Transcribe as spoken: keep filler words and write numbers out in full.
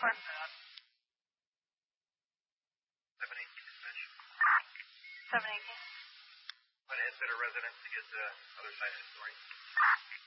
for. seven eighteen dispatch. seven eighteen. But Ed said a resident to get the other side of the story.